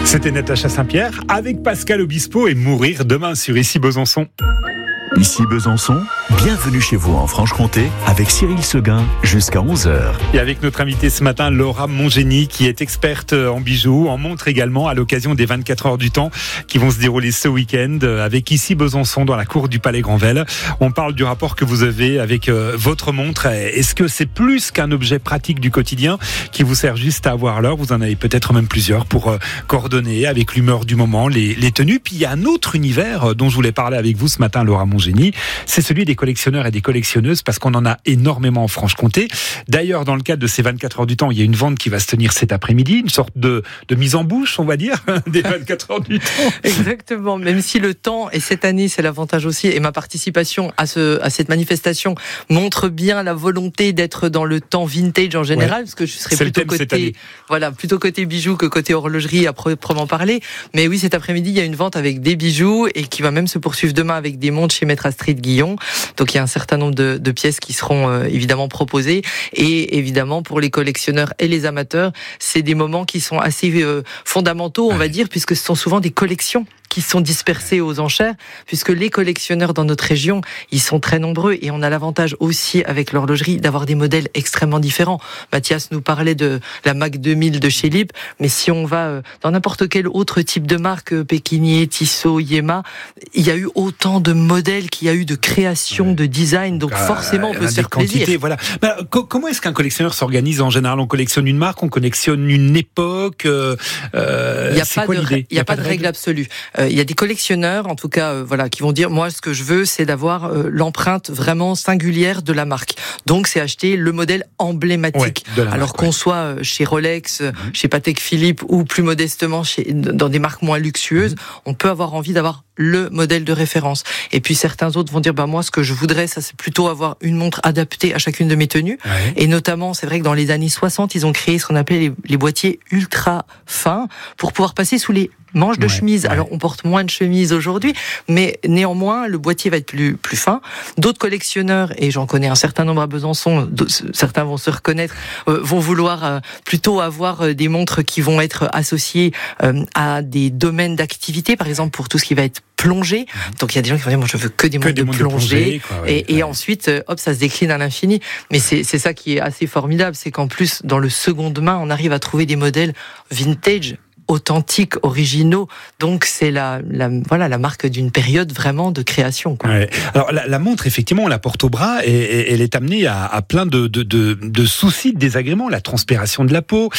C'était Natacha Saint-Pierre avec Pascal Obispo et Mourir demain sur Ici Besançon. Ici Besançon, bienvenue chez vous en Franche-Comté avec Cyril Seguin jusqu'à 11h. Et avec notre invitée ce matin, Laura Mongénie, qui est experte en bijoux, en montre également à l'occasion des 24 heures du temps qui vont se dérouler ce week-end avec Ici Besançon dans la cour du Palais Granvelle. On parle du rapport que vous avez avec votre montre. Est-ce que c'est plus qu'un objet pratique du quotidien qui vous sert juste à avoir l'heure? Vous en avez peut-être même plusieurs pour coordonner avec l'humeur du moment, les tenues. Puis il y a un autre univers dont je voulais parler avec vous ce matin, Laura Mongénie. C'est celui des collectionneurs et des collectionneuses parce qu'on en a énormément en Franche-Comté. D'ailleurs, dans le cadre de ces 24 heures du temps, il y a une vente qui va se tenir cet après-midi, une sorte de mise en bouche, on va dire, des 24 heures du temps. Exactement, même si le temps, et cette année c'est l'avantage aussi, et ma participation à cette manifestation montre bien la volonté d'être dans le temps vintage en général, parce que je serai plutôt côté bijoux que côté horlogerie à proprement parler. Mais oui, cet après-midi, il y a une vente avec des bijoux et qui va même se poursuivre demain avec des montres chez Maître Astrid Guillon. Donc il y a un certain nombre de pièces qui seront évidemment proposées. Et évidemment, pour les collectionneurs et les amateurs, c'est des moments qui sont assez fondamentaux, on va dire, puisque ce sont souvent des collections qui sont dispersés aux enchères, puisque les collectionneurs dans notre région, ils sont très nombreux et on a l'avantage aussi avec l'horlogerie d'avoir des modèles extrêmement différents. Mathias nous parlait de la Mac 2000 de chez Lipp, mais si on va dans n'importe quel autre type de marque, Pékinier, Tissot, Yema, il y a eu autant de modèles qu'il y a eu de création, de design, donc forcément on peut se faire plaisir. Voilà. Comment est-ce qu'un collectionneur s'organise en général? On collectionne une marque, on collectionne une époque. Il n'y a pas de règle absolue. Il y a des collectionneurs, en tout cas, qui vont dire, moi, ce que je veux, c'est d'avoir l'empreinte vraiment singulière de la marque. Donc, c'est acheter le modèle emblématique. Alors qu'on soit chez Rolex, chez Patek Philippe ou plus modestement dans des marques moins luxueuses, on peut avoir envie d'avoir le modèle de référence. Et puis certains autres vont dire, moi, ce que je voudrais, ça, c'est plutôt avoir une montre adaptée à chacune de mes tenues. Ouais. Et notamment, c'est vrai que dans les années 60, ils ont créé ce qu'on appelait les boîtiers ultra fins pour pouvoir passer sous les manches de chemise. Alors, on porte moins de chemises aujourd'hui, mais néanmoins, le boîtier va être plus fin. D'autres collectionneurs, et j'en connais un certain nombre à Besançon, certains vont se reconnaître, vont vouloir plutôt avoir des montres qui vont être associées à des domaines d'activité, par exemple pour tout ce qui va être plongée. Donc il y a des gens qui vont dire, moi je veux que des montres de plongée. Et ensuite, ça se décline à l'infini. Mais c'est ça qui est assez formidable, c'est qu'en plus, dans le seconde main, on arrive à trouver des modèles vintage, authentiques, originaux. Donc c'est la marque d'une période vraiment de création, quoi. Ouais. Alors la montre, effectivement, on la porte au bras et elle est amenée à plein de soucis, de désagréments, la transpiration de la peau,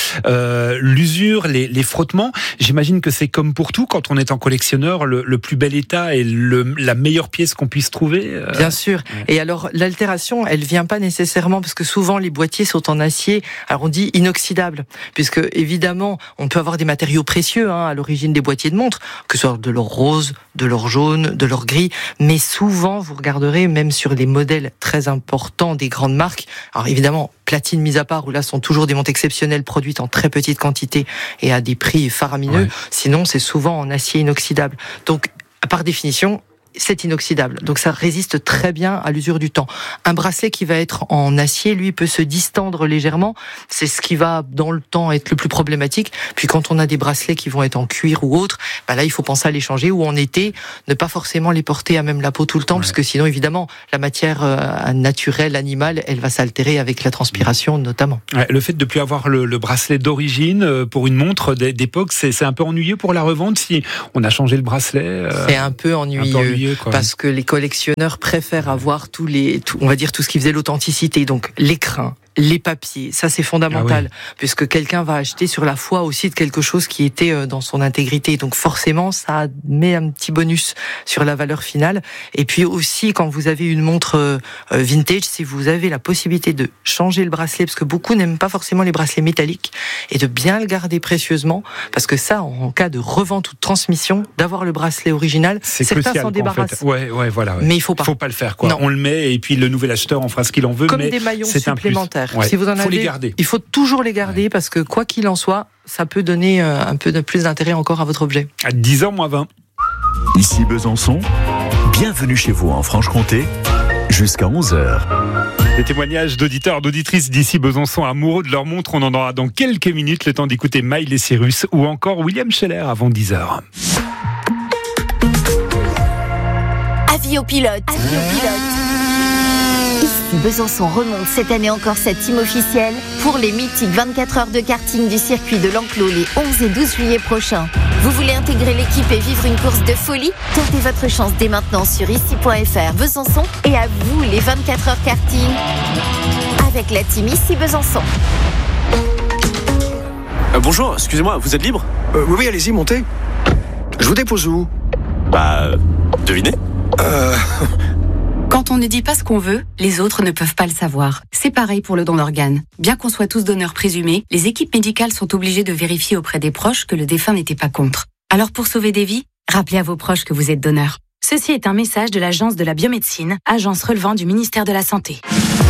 l'usure, les frottements. J'imagine que c'est comme pour tout, quand on est en collectionneur, le plus bel état est la meilleure pièce qu'on puisse trouver. Bien sûr. Ouais. Et alors l'altération, elle vient pas nécessairement parce que souvent les boîtiers sont en acier. Alors on dit inoxydable, puisque évidemment on peut avoir des matériaux précieux à l'origine des boîtiers de montres, que ce soit de l'or rose, de l'or jaune, de l'or gris, mais souvent vous regarderez même sur les modèles très importants des grandes marques, alors évidemment platine mise à part, où là sont toujours des montres exceptionnelles produites en très petite quantité et à des prix faramineux, sinon c'est souvent en acier inoxydable. Donc par définition, c'est inoxydable, donc ça résiste très bien à l'usure du temps. Un bracelet qui va être en acier, lui, peut se distendre légèrement, c'est ce qui va dans le temps être le plus problématique. Puis quand on a des bracelets qui vont être en cuir ou autre, là il faut penser à les changer, ou en été, ne pas forcément les porter à même la peau tout le temps, parce que sinon évidemment la matière naturelle, animale, elle va s'altérer avec la transpiration notamment. Ouais, le fait de ne plus avoir le bracelet d'origine pour une montre d'époque, c'est un peu ennuyeux pour la revente si on a changé le bracelet. C'est un peu ennuyeux. Parce que les collectionneurs préfèrent avoir on va dire tout ce qui faisait l'authenticité, donc l'écrin, les papiers, ça c'est fondamental, puisque quelqu'un va acheter sur la foi aussi de quelque chose qui était dans son intégrité, donc forcément ça met un petit bonus sur la valeur finale. Et puis aussi quand vous avez une montre vintage, si vous avez la possibilité de changer le bracelet, parce que beaucoup n'aiment pas forcément les bracelets métalliques, et de bien le garder précieusement, parce que ça, en cas de revente ou de transmission, d'avoir le bracelet original, certains s'en débarrassent. Voilà. Mais il faut pas le faire, quoi. On le met et puis le nouvel acheteur en fera ce qu'il en veut. Comme mais des maillons c'est supplémentaires. Si vous en avez, les garder. Il faut toujours les garder parce que quoi qu'il en soit, ça peut donner un peu de plus d'intérêt encore à votre objet. À 10h-20. Ici Besançon, bienvenue chez vous en Franche-Comté, jusqu'à 11h. Des témoignages d'auditeurs, d'auditrices d'ici Besançon amoureux de leur montre. On en aura dans quelques minutes, le temps d'écouter Miley Cyrus ou encore William Scheller avant 10h. Avis aux pilotes. Ici, Besançon remonte cette année encore sa team officielle pour les mythiques 24 heures de karting du circuit de l'Enclos les 11 et 12 juillet prochains. Vous voulez intégrer l'équipe et vivre une course de folie ? Tentez votre chance dès maintenant sur ici.fr Besançon et à vous les 24 heures karting avec la team Ici Besançon. Bonjour, excusez-moi, vous êtes libre ? Oui, allez-y, montez. Je vous dépose où ? Devinez ? Quand on ne dit pas ce qu'on veut, les autres ne peuvent pas le savoir. C'est pareil pour le don d'organes. Bien qu'on soit tous donneurs présumés, les équipes médicales sont obligées de vérifier auprès des proches que le défunt n'était pas contre. Alors pour sauver des vies, rappelez à vos proches que vous êtes donneur. Ceci est un message de l'Agence de la biomédecine, agence relevant du ministère de la Santé.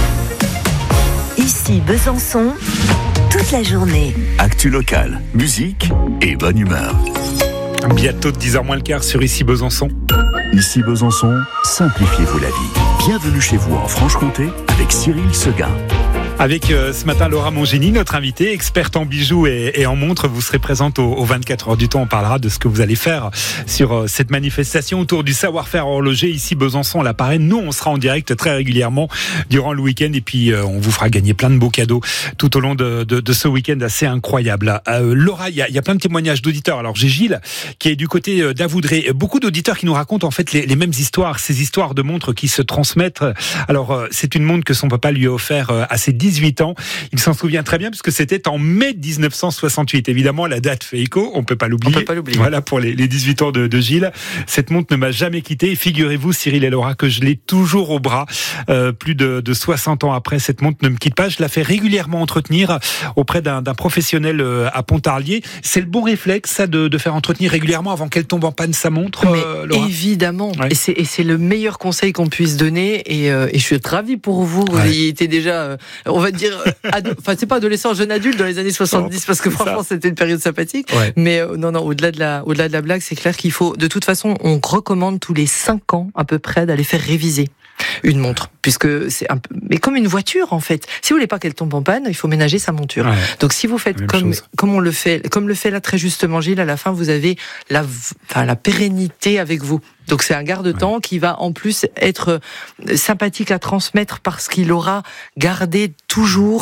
Ici Besançon, toute la journée. Actu locale, musique et bonne humeur. Bientôt 10h moins le quart sur Ici Besançon. Ici Besançon, simplifiez-vous la vie. Bienvenue chez vous en Franche-Comté avec Cyril Seguin. Avec ce matin Laura Mongénie, notre invitée, experte en bijoux et en montres. Vous serez présente aux 24 heures du temps. On parlera de ce que vous allez faire sur cette manifestation autour du savoir-faire horloger. Ici Besançon, la parraine. Nous, on sera en direct très régulièrement durant le week-end et puis on vous fera gagner plein de beaux cadeaux tout au long de ce week-end assez incroyable. Laura, il y a plein de témoignages d'auditeurs. Alors j'ai Gilles qui est du côté d'Avoudré. Beaucoup d'auditeurs qui nous racontent en fait les mêmes histoires, ces histoires de montres qui se transmettent. Alors c'est une montre que son papa lui a offert à ses 18 ans. Il s'en souvient très bien puisque c'était en mai 1968. Évidemment, la date fait écho, on peut pas l'oublier. Voilà pour les 18 ans de Gilles. Cette montre ne m'a jamais quitté. Figurez-vous, Cyril et Laura, que je l'ai toujours au bras. Plus de 60 ans après, cette montre ne me quitte pas. Je la fais régulièrement entretenir auprès d'un professionnel à Pontarlier. C'est le bon réflexe, ça, de faire entretenir régulièrement avant qu'elle tombe en panne sa montre, Laura ? Évidemment. Ouais. Et c'est le meilleur conseil qu'on puisse donner. Et je suis ravie pour vous. Vous ayez été déjà, on va dire, c'est pas adolescent, jeune adulte dans les années 70, parce que franchement, c'était une période sympathique. Ouais. Mais non, au-delà de la blague, c'est clair qu'il faut, de toute façon, on recommande tous les 5 ans, à peu près, d'aller faire réviser une montre, puisque c'est un peu, mais comme une voiture en fait. Si vous voulez pas qu'elle tombe en panne, il faut ménager sa monture. Ouais. Donc si vous faites comme on le fait, comme le fait là très justement Gilles, à la fin vous avez la pérennité avec vous. Donc c'est un garde-temps qui va en plus être sympathique à transmettre parce qu'il aura gardé toujours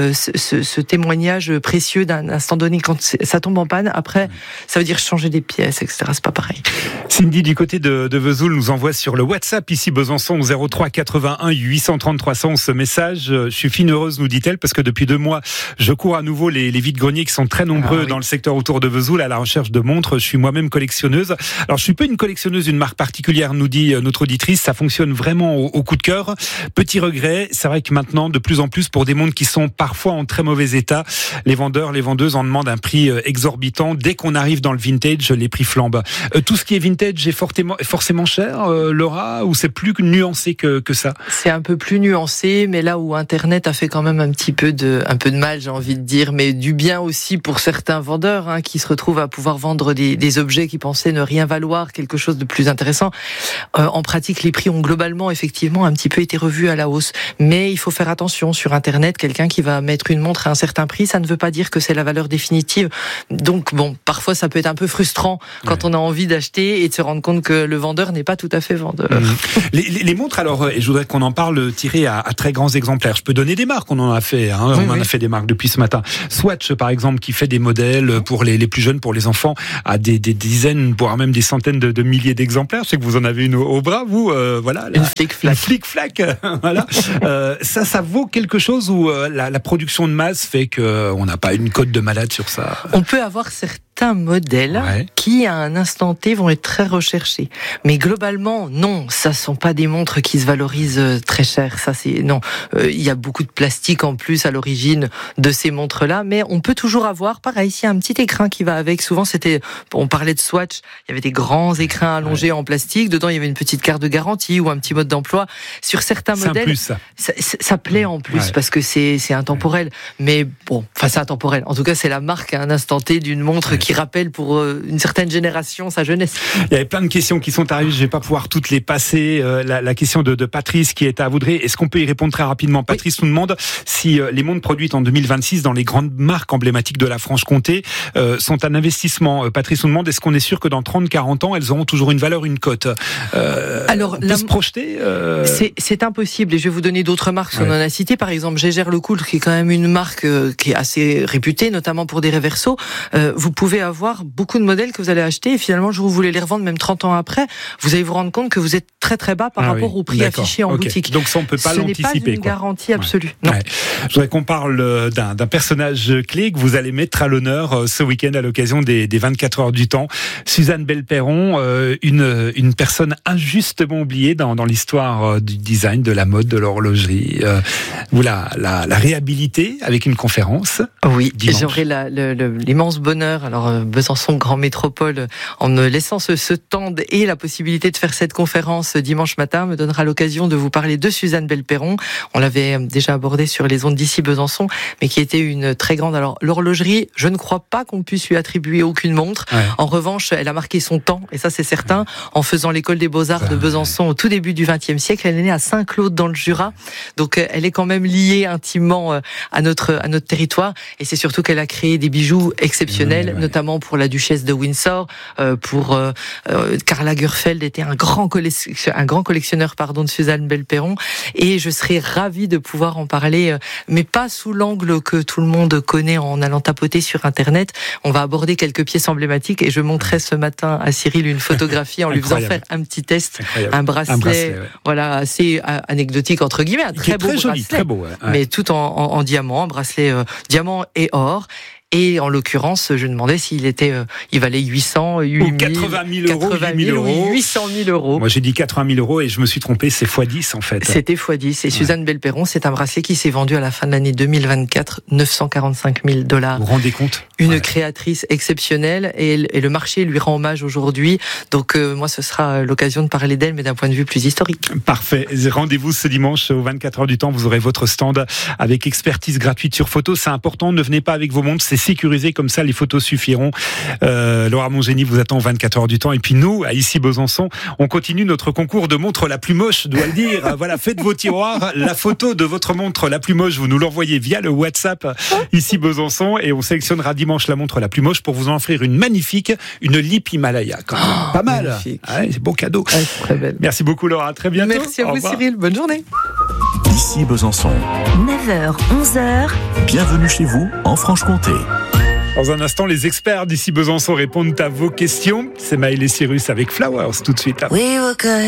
ce témoignage précieux d'un instant donné. Quand ça tombe en panne, après ça veut dire changer des pièces, etc. C'est pas pareil. Cindy du côté de Vesoul nous envoie sur le WhatsApp Ici Besançon 03 81 830 300 ce message. Je suis fine heureuse, nous dit-elle, parce que depuis 2 mois je cours à nouveau les vides-greniers qui sont très nombreux dans le secteur autour de Vesoul à la recherche de montres. Je suis moi-même collectionneuse. Alors je suis pas une collectionneuse d'une marque particulière, nous dit notre auditrice. Ça fonctionne vraiment au coup de cœur. Petit regret, c'est vrai que maintenant, de plus en plus, pour des montres qui sont parfois en très mauvais état, les vendeurs, les vendeuses en demandent un prix exorbitant. Dès qu'on arrive dans le vintage, les prix flambent. Tout ce qui est vintage est forcément cher, Laura, ou c'est plus nuancé que ça ? C'est un peu plus nuancé, mais là où Internet a fait quand même un peu de mal, j'ai envie de dire, mais du bien aussi pour certains vendeurs qui se retrouvent à pouvoir vendre des objets qui pensaient ne rien valoir, quelque chose de plus intéressant. En pratique, les prix ont globalement, effectivement, un petit peu été revus à la hausse. Mais il faut faire attention sur Internet. Quelqu'un qui va mettre une montre à un certain prix, ça ne veut pas dire que c'est la valeur définitive. Donc, bon, parfois, ça peut être un peu frustrant quand on a envie d'acheter et de se rendre compte que le vendeur n'est pas tout à fait vendeur. Les montres, alors, et je voudrais qu'on en parle tirées à très grands exemplaires. Je peux donner des marques, on en a fait. On en a fait des marques depuis ce matin. Swatch, par exemple, qui fait des modèles pour les plus jeunes, pour les enfants, à des dizaines, voire même des centaines de milliers d'exemplaires. Je sais que vous en avez une au bras, vous, voilà. Une flic-flac. Une flic-flac, voilà. Ça vaut quelque chose où la production de masse fait qu'on n'a pas une cote de malade sur ça. On peut avoir certains modèles qui, à un instant T, vont être très recherchés. Mais globalement, non, ça ne sont pas des montres qui se valorisent très cher. Ça, c'est non. Il y a beaucoup de plastique en plus à l'origine de ces montres-là, mais on peut toujours avoir, pareil, s'il y a un petit écrin qui va avec. Souvent, on parlait de Swatch, il y avait des grands écrins allongés en plastique. Dedans, il y avait une petite carte de garantie ou un petit mode d'emploi. Sur certains modèles, plus, ça plaît en plus parce que c'est intemporel. Mais bon, c'est intemporel. En tout cas, c'est la marque à un instant T d'une montre qui rappelle pour une certaine génération sa jeunesse. Il y avait plein de questions qui sont arrivées, je ne vais pas pouvoir toutes les passer. La question de Patrice qui est à Voudrey, est-ce qu'on peut y répondre très rapidement? Patrice nous demande si les montres produites en 2026 dans les grandes marques emblématiques de la Franche-Comté sont un investissement. Patrice nous demande, est-ce qu'on est sûr que dans 30-40 ans, elles auront toujours une valeur, une cote? Alors, on peut se projeter c'est impossible, et je vais vous donner d'autres marques qu'on en a citées. Par exemple, Gégère-Lecoultre, qui est quand même une marque qui est assez réputée, notamment pour des réversos. Vous pouvez avoir beaucoup de modèles que vous allez acheter, et finalement, le jour où vous voulez les revendre, même 30 ans après, vous allez vous rendre compte que vous êtes très très bas par rapport au prix affiché en boutique. Donc ça, on peut pas l'anticiper. Ce n'est pas une garantie absolue. Non. Je voudrais qu'on parle d'un personnage clé que vous allez mettre à l'honneur ce week-end à l'occasion des 24 heures du temps. Suzanne Belperron, une personne injustement oubliée dans l'histoire du design, de la mode, de l'horlogerie. Vous la réhabilitez avec une conférence. Oui, dimanche. J'aurai l'immense bonheur, alors Besançon Grand Métropole, en me laissant ce temps et la possibilité de faire cette conférence dimanche matin, me donnera l'occasion de vous parler de Suzanne Belperron. On l'avait déjà abordé sur les ondes d'ici Besançon, mais qui était une très grande... Alors, l'horlogerie, je ne crois pas qu'on puisse lui attribuer aucune montre. Ouais. En revanche, elle a marqué son temps, et ça c'est certain, en faisant l'école des Beaux-Arts de Besançon au tout début du XXe siècle. Elle est née à Saint-Claude dans le Jura, donc elle est quand même liée intimement à notre territoire, et c'est surtout qu'elle a créé des bijoux exceptionnels, notamment pour la duchesse de Windsor, pour Karl Lagerfeld était un grand collectionneur de Suzanne Belperron, et je serais ravie de pouvoir en parler, mais pas sous l'angle que tout le monde connaît en allant tapoter sur Internet. On va aborder quelques pièces emblématiques, et je montrerai ce matin à Cyril une photographie en lui faisant faire un petit test, un bracelet voilà, assez anecdotique entre guillemets, un très beau bracelet, joli, très beau, mais tout en diamant, un bracelet diamant et or. Et en l'occurrence, je demandais s'il il valait 800, 8 000, 80 000 euros, 800 000 euros. Moi, j'ai dit 80 000 euros et je me suis trompé, c'est x10 en fait. C'était x10. Et Suzanne Belperron, c'est un bracelet qui s'est vendu à la fin de l'année 2024, $945 000. Vous vous rendez compte? Une créatrice exceptionnelle, et le marché lui rend hommage aujourd'hui. Donc, moi, ce sera l'occasion de parler d'elle, mais d'un point de vue plus historique. Parfait. Rendez-vous ce dimanche aux 24 heures du temps. Vous aurez votre stand avec expertise gratuite sur photo. C'est important. Ne venez pas avec vos montres. C'est sécurisé, comme ça les photos suffiront. Laura Mongénie vous attend 24 heures du temps, et puis nous, à Ici Besançon, on continue notre concours de montre la plus moche, dois le dire. Voilà, faites vos tiroirs, la photo de votre montre la plus moche, vous nous l'envoyez via le WhatsApp Ici Besançon, et on sélectionnera dimanche la montre la plus moche pour vous en offrir une magnifique, une Lip Himalaya, quand même. Pas mal. C'est beau cadeau. C'est très belle. Merci beaucoup Laura, à très bientôt. Merci à vous Cyril, bonne journée. Ici Besançon. 9h, 11h. Bienvenue chez vous en Franche-Comté. Dans un instant, les experts d'Ici Besançon répondent à vos questions. C'est Maël et Cyrus avec Flowers tout de suite.